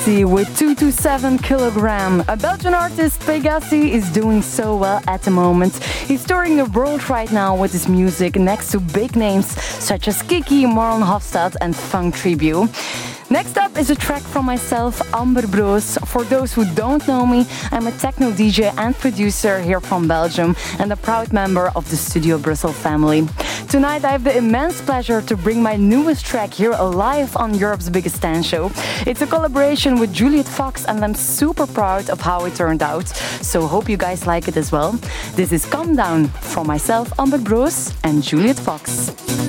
With 227 kilogram. A Belgian artist, Pegasi, is doing so well at the moment. He's touring the world right now with his music next to big names such as Kiki, Marlon Hofstad and Funk Tribu. Next up is a track from myself, Amber Broos. For those who don't know me, I'm a techno DJ and producer here from Belgium and a proud member of the Studio Brussels family. Tonight I have the immense pleasure to bring my newest track here live on Europe's biggest dance show. It's a collaboration with Juliet Fox and I'm super proud of how it turned out. So hope you guys like it as well. This is Calm Down from myself, Amber Broos and Juliet Fox.